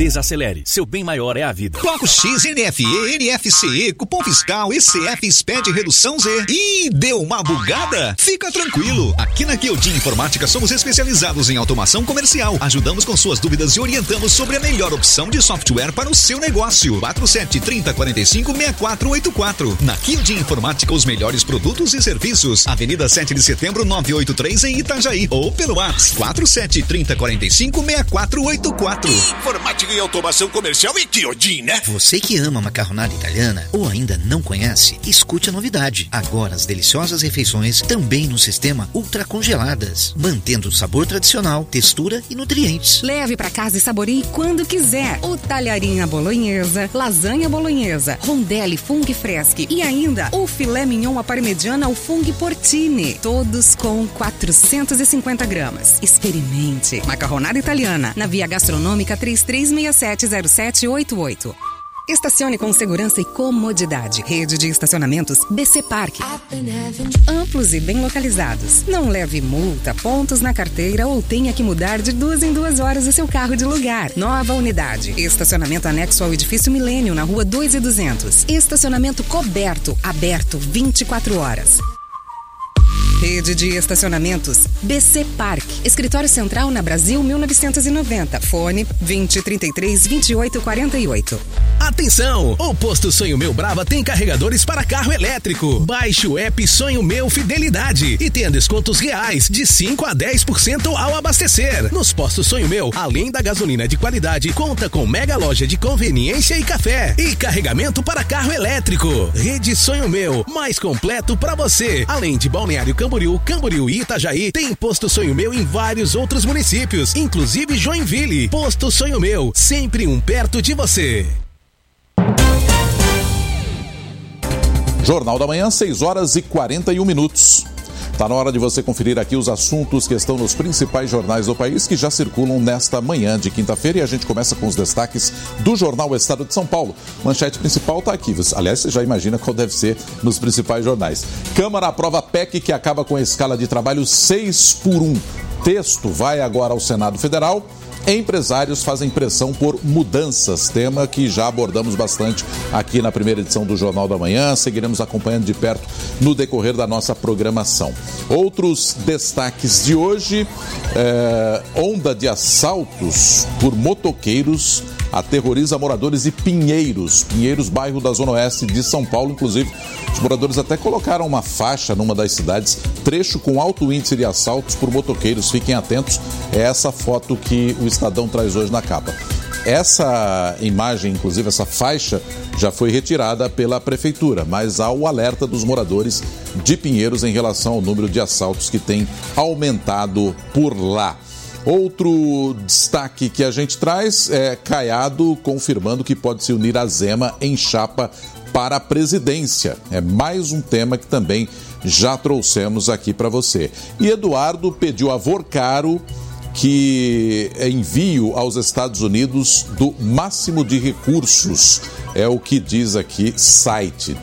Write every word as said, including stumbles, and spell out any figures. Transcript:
Desacelere, seu bem maior é a vida. Bloco X, N F E, N F C E, cupom fiscal, E C F, SPED, redução Z. Ih, deu uma bugada? Fica tranquilo. Aqui na Kyojin Informática somos especializados em automação comercial. Ajudamos com suas dúvidas e orientamos sobre a melhor opção de software para o seu negócio. quatro sete três zero quatro cinco seis quatro oito quatro. Na Kyojin Informática, os melhores produtos e serviços. Avenida sete de setembro, novecentos e oitenta e três em Itajaí. Ou pelo WhatsApp quatro sete três zero quatro cinco seis quatro oito quatro. Informática e automação comercial e Kyojin, né? Você que ama macarronada italiana ou ainda não conhece, escute a novidade. Agora as deliciosas refeições também no sistema ultracongeladas, mantendo o sabor tradicional, textura e nutrientes. Leve para casa e saboreie quando quiser. O talharinha bolonhesa, lasanha bolonhesa, rondelli funghi freschi e ainda o filé mignon à parmegiana ao funghi porcini. Todos com quatrocentos e cinquenta gramas. Experimente. Macarronada italiana, na Via Gastronômica três três seis sete zero sete oito oito. Estacione com segurança e comodidade. Rede de estacionamentos B C Park. Amplos e bem localizados. Não leve multa, pontos na carteira ou tenha que mudar de duas em duas horas o seu carro de lugar. Nova unidade. Estacionamento anexo ao edifício Milênio, na rua dois e duzentos. Estacionamento coberto, aberto vinte e quatro horas. Rede de estacionamentos B C Park. Escritório Central na Brasil mil novecentos e noventa. Fone vinte, trinta e três, vinte e oito, quarenta e oito. Atenção! O Posto Sonho Meu Brava tem carregadores para carro elétrico. Baixe o app Sonho Meu Fidelidade e tenha descontos reais de cinco a dez por cento ao abastecer. Nos postos Sonho Meu, além da gasolina de qualidade, conta com mega loja de conveniência e café e carregamento para carro elétrico. Rede Sonho Meu, mais completo para você. Além de Balneário Camboriú, Camboriú e Itajaí, tem Posto Sonho Meu em vários outros municípios, inclusive Joinville. Posto Sonho Meu, sempre um perto de você. Jornal da Manhã, seis horas e quarenta e um minutos. Está na hora de você conferir aqui os assuntos que estão nos principais jornais do país que já circulam nesta manhã de quinta-feira, e a gente começa com os destaques do Jornal Estado de São Paulo. Manchete principal está aqui. Aliás, você já imagina qual deve ser nos principais jornais. Câmara aprova P E C que acaba com a escala de trabalho seis por um. Texto vai agora ao Senado Federal. Empresários fazem pressão por mudanças, tema que já abordamos bastante aqui na primeira edição do Jornal da Manhã. Seguiremos acompanhando de perto no decorrer da nossa programação. Outros destaques de hoje, é, onda de assaltos por motoqueiros aterroriza moradores de Pinheiros. Pinheiros, bairro da Zona Oeste de São Paulo. Inclusive, os moradores até colocaram uma faixa numa das cidades, trecho com alto índice de assaltos por motoqueiros. Fiquem atentos, é essa foto que o Estadão traz hoje na capa. Essa imagem, inclusive essa faixa, já foi retirada pela prefeitura, mas há o alerta dos moradores de Pinheiros em relação ao número de assaltos que tem aumentado por lá. Outro destaque que a gente traz é Caiado confirmando que pode se unir a Zema em chapa para a presidência. É mais um tema que também já trouxemos aqui para você. E Eduardo pediu a Vorcaro que envio aos Estados Unidos do máximo de recursos. É o que diz aqui site.